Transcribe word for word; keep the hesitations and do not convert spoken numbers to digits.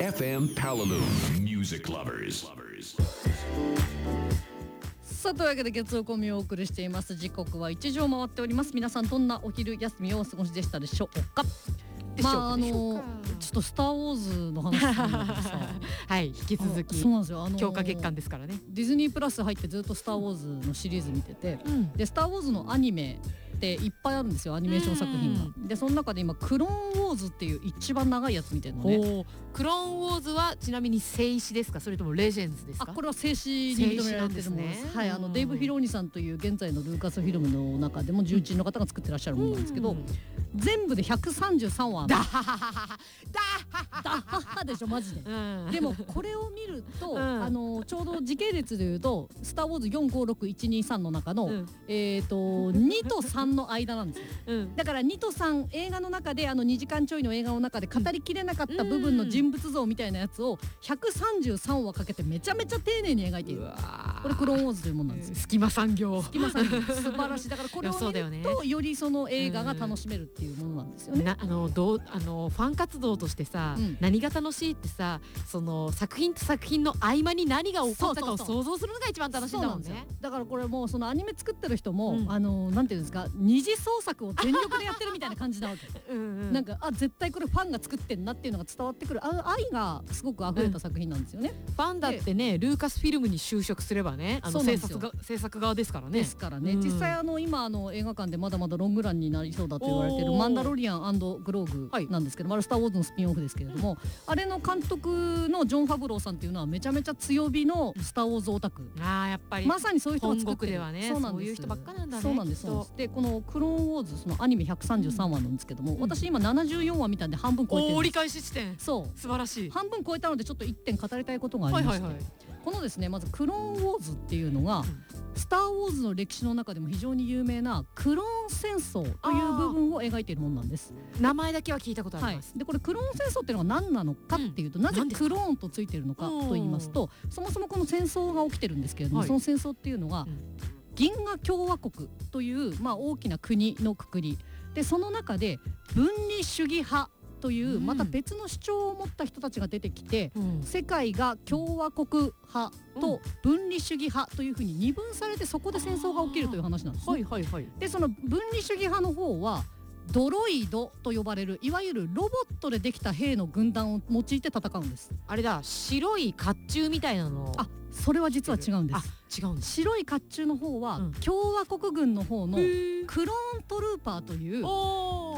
エフエム Palamu Music Lovers。 さあというわけで月曜コミをお送りしています。時刻はいちじを回っております。皆さんどんなお昼休みをお過ごしでしたでしょうか。まああのちょっとスターウォーズの話なんだけどさはい引き続きそうなんですよ、あのー、 強化月間ですからね。 ディズニープラス入ってずっとスターウォーズのシリーズ見てて、うん、でスターウォーズのアニメっていっぱいあるんですよ、アニメーション作品が。でその中で今クローンウォーズっていう一番長いやつ見てるのね。 クローンウォーズはちなみに静止ですか、それともレジェンズですか。 あ、これは静止に認められてるものです。はい、あのデイブ・フィローニさんという現在のルーカスフィルムの中でも重鎮の方が作ってらっしゃるものなんですけど、うん、全部でひゃくさんじゅうさんわだははははだははでしょマジで、うん、でもこれを見ると、うん、あのちょうど時系列でいうとスターウォーズよんごろくいちにさんの中の、うん、えっとにとさんの間なんですよ、うん、だからにとさん映画の中であのにじかんちょいの映画の中で語りきれなかった部分の人物像みたいなやつをひゃくさんじゅうさんわかけてめちゃめちゃ丁寧に描いている。これクローンウォーズというものなんですよ。 隙間産業隙間産業素晴らしい。だからこれを見るとよりその映画が楽しめるっていうものなんですよね。 なあのどうあのファン活動としてさ、うん、何が楽しいってさ、その作品と作品の合間に何が起こったかを想像するのが一番楽しいんだもんね。 だからこれもうそのアニメ作ってる人も、うん、あのなんていうんですか、二次創作を全力でやってるみたいな感じなわけうん、うん、なんかあ絶対これファンが作ってんなっていうのが伝わってくる、あ愛がすごく溢れた作品なんですよね、 うん、ファンだってねルーカスフィルムに就職すればね、あの制作が制作側ですからね。 ですからね、うん、実際あの今あの映画館でまだまだロングランになりそうだと言われているマンダロリアン&グローグなんですけど、はい、あれスターウォーズのスピンオフですけれども、うん、あれの監督のジョン・ファブローさんっていうのはめちゃめちゃ強火のスターウォーズオタク、 あやっぱりまさにそういう人が作ってる。 本国ではね、そうなんです、そういう人ばっかなんだね。 そうなんです、そうなんです。でこのクローンウォーズそのアニメひゃくさんじゅうさんわなんですけども、うん、私今ななじゅうよんわ見たんで半分超えてるんです。 折り返し地点。 そう素晴らしい。 半分超えたのでちょっといってん語りたいことがありまして、はいはいはい、このですねまずクローンウォーズっていうのが、うん、スターウォーズの歴史の中でも非常に有名なクローン戦争という部分を描いているものなんです。 名前だけは聞いたことあります、 はい、でこれクローン戦争っていうのは何なのかっていうと、うん、なぜクローンとついているのかと言いますと、そもそもこの戦争が起きてるんですけれども、はい、その戦争っていうのは、うん、銀河共和国という、まあ、大きな国のくくりで、その中で分離主義派というまた別の主張を持った人たちが出てきて、うん、世界が共和国派と分離主義派というふうに二分されて、そこで戦争が起きるという話なんですね。はいはいはい、でその分離主義派の方はドロイドと呼ばれるいわゆるロボットでできた兵の軍団を用いて戦うんです。 あれだ、白い甲冑みたいなの。 あ、それは実は違うんです。 あ、違うんです。 白い甲冑の方は、うん、共和国軍の方のクローントルーパーという